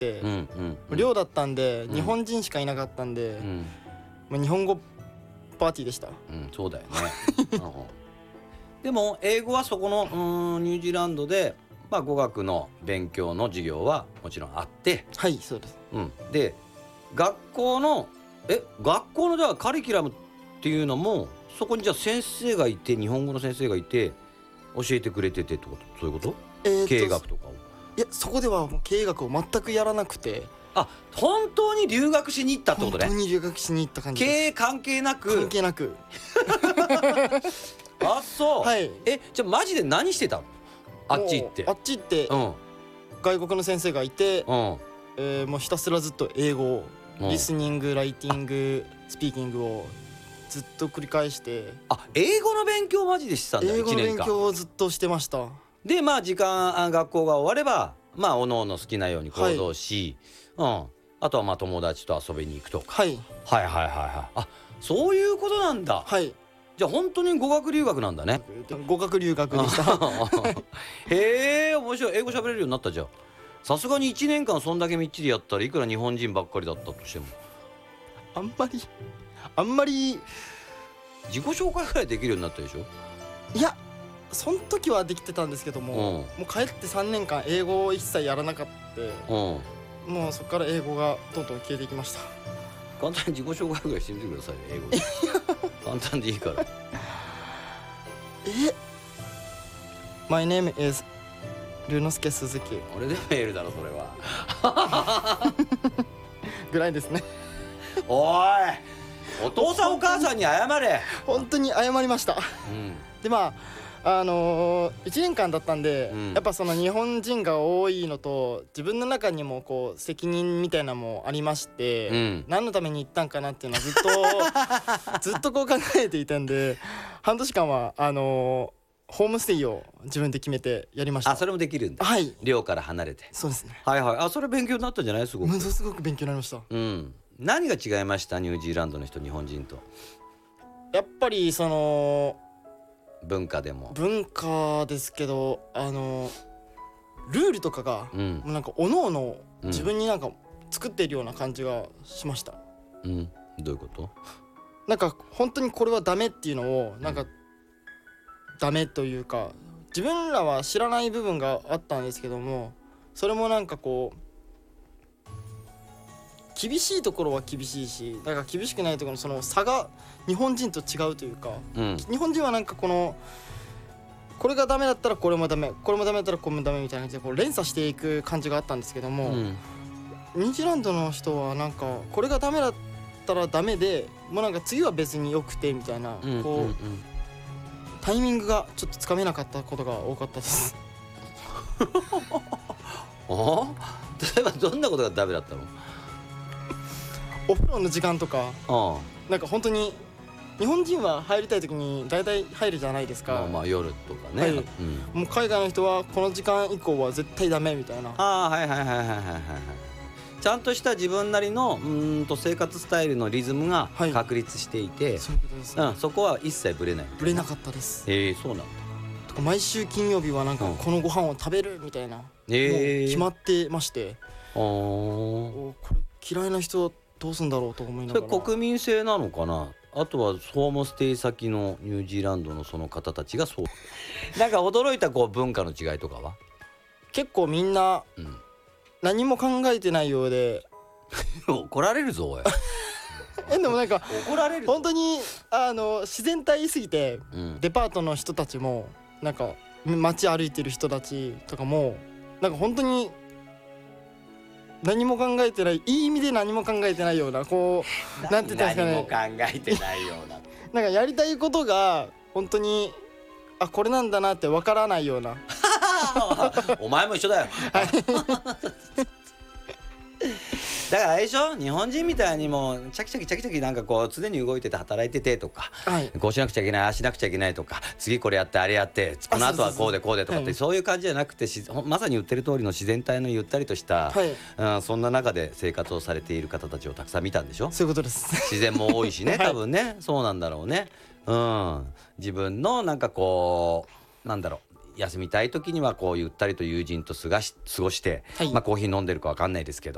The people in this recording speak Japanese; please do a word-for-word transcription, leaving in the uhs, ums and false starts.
て、 うんうんうん、 寮だったんで、 うん、 日本人しかいなかったんで、 うん、 まあ、日本語パーティーでした。 うん、そうだよね、うん、でも英語はそこのうーんニュージーランドで、まあ、語学の勉強の授業はもちろんあって、 はいそうです、 うん、で学校のえ学校のじゃあカリキュラムっていうのもそこにじゃあ先生がいて、日本語の先生がいて教えてくれててってこと、そういうこと？ えー、 経営学とかを。 いやそこではもう経営学を全くやらなくて、 あ、本当に留学しに行ったってことね。 本当に留学しに行った感じ経です。 営関係なく。 関係なくあ、そう、 はい。 え、じゃあマジで何してたの？あっち行って。 あっち行って、 うん、 外国の先生がいて、 うん、 えー、もうひたすらずっと英語を、 うん、 リスニング、ライティング、スピーキングをずっと繰り返して、 あ、英語の勉強マジでしてたんだよ。 英語の勉いちねんかん強をずっとしてました。 で、まあ時間あ学校が終われば、まあおのおの好きなように行動し、はい、うん、あとはまあ友達と遊びに行くとか、 はい、 はいはいはいはい。あ、そういうことなんだ。 はい。 じゃあ本当に語学留学なんだね。 語学留学でしたへえ、面白い。英語喋れるようになったじゃん。さすがにいちねんかんそんだけみっちりやったらいくら日本人ばっかりだったとしてもあんまりあんまり自己紹介くらいできるようになったでしょ。 いやその時はできてたんですけども、うん、もう帰ってさんねんかん英語を一切やらなかった、うん、もうそこから英語がどんどん消えていきました。 簡単に自己紹介ぐらいしてみてくださいよ、英語で簡単でいいからえ My name is 龍之介鈴木。 俺でメールだろそれはぐらいですねおい、お父さんお母さんに謝れ。 本当に謝りました、うん、でまああのー、いちねんかんだったんで、うん、やっぱその日本人が多いのと自分の中にもこう責任みたいなのもありまして、うん、何のために行ったんかなっていうのはずっとずっとこう考えていたんで、半年間はあのー、ホームステイを自分で決めてやりました。 あ、それもできるんだ。 はい、 寮から離れて。 そうですね。 はいはい。あ、それ勉強になったんじゃない？すごくものすごく勉強になりました。 うん。何が違いました？ニュージーランドの人、日本人と。 やっぱりその文化でも文化ですけど、あのルールとかが、うん、もうなんかおのおの自分になんか作っているような感じがしました。 うん、どういうこと？ なんか本当にこれはダメっていうのをなんか、うん、ダメというか自分らは知らない部分があったんですけども、それもなんかこう厳しいところは厳しいし、だから厳しくないところのその差が日本人と違うというか、うん、日本人はなんかこのこれがダメだったらこれもダメ、これもダメだったらこれもダメみたいな感じでこう連鎖していく感じがあったんですけども、うん、ニュージーランドの人はなんかこれがダメだったらダメで、もうなんか次は別によくてみたいな、うんうんうん、こうタイミングがちょっとつかめなかったことが多かったですあ、例えばどんなことがダメだったの？ お風呂の時間とか、ああ、なんか本当に日本人は入りたい時に大体入るじゃないですか。 まあ、まあ夜とかね、はい、うん、 もう海外の人はこの時間以降は絶対ダメみたいな。 ああ、はいはいはいはいはいはい。ちゃんとした自分なりのうーんと生活スタイルのリズムが確立していて、はい、そういうことですね。うん、そこは一切ブレない。 ブレなかったです。 えー、そうなんだ。 とか毎週金曜日はなんかこのご飯を食べるみたいな、うん、もう決まってまして、えー、おこれ嫌いな人どうすんだろうと思いながら。 それ国民性なのかな。あとはホームステイ先のニュージーランドのその方たちがそうなんか驚いたこう文化の違いとかは結構みんな何も考えてないようで怒られるぞおいえでもなんか怒られる本当にあの自然体すぎて、うん、デパートの人たちもなんか街歩いてる人たちとかもなんか本当に何も考えてない、いい意味で何も考えてないような、こうなんて言ったんですかね、 何も考えてないようななんかやりたいことが本当にあこれなんだなってわからないようなお前も一緒だよだからあれでしょ、日本人みたいにもうチャキチャキチャキチャキなんかこう常に動いてて働いててとか、はい、こうしなくちゃいけない、ああしなくちゃいけないとか、次これやってあれやってこの後はこうでこうでとかって、そういう感じじゃなくて、まさに言ってる通りの自然体のゆったりとした、はい、うん、そんな中で生活をされている方たちをたくさん見たんでしょ。 そういうことです。 自然も多いしね、多分ね、はい、そうなんだろうね。うん、自分のなんかこうなんだろう、休みたい時にはこうゆったりと友人と過ごし、過ごして、はい、まあコーヒー飲んでるか分かんないですけど